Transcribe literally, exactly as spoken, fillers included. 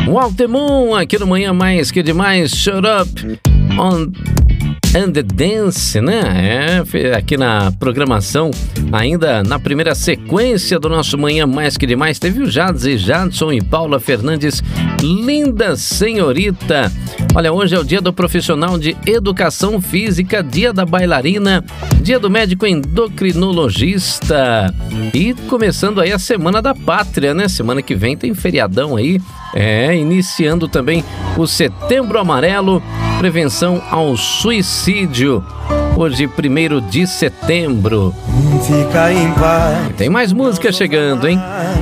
Walter Moon, aqui no Manhã Mais Que Demais, Shut Up on and the Dance, né? É, aqui na programação, ainda na primeira sequência do nosso Manhã Mais Que Demais, teve o Jadze Jadson e Paula Fernandes, Linda Senhorita. Olha, hoje é o dia do profissional de educação física, dia da bailarina, dia do médico endocrinologista e começando aí a Semana da Pátria, né? Semana que vem tem feriadão aí, é, iniciando também o Setembro Amarelo, prevenção ao suicídio, hoje primeiro de setembro. Fica em paz. Tem mais música chegando, hein?